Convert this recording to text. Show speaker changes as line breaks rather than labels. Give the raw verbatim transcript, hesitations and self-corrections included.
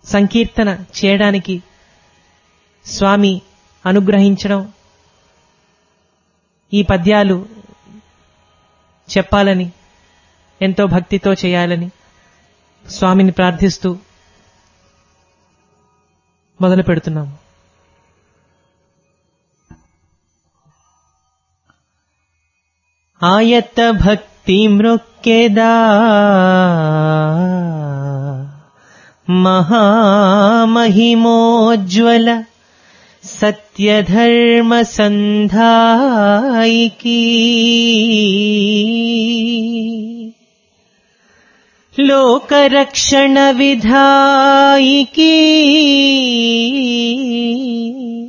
సంకీర్తన చేయడానికి స్వామి అనుగ్రహించడం, ఈ పద్యాలు చెప్పాలని, ఎంతో భక్తితో చేయాలని స్వామిని ప్రార్థిస్తూ మొదలు పెడుతున్నాము. ఆయత భక్తి మృక్కెదా మహామహిమోజ్వల సత్యధర్మ సంధాయికి లోకరక్షణ విధాయికి